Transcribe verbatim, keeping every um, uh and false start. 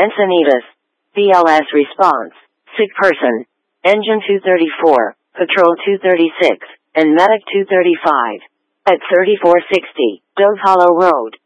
Encinitas. B L S response. Sick person. Engine two thirty-four, Patrol two thirty-six, and Medic two thirty-five. At thirty-four sixty, Dove Hollow Road.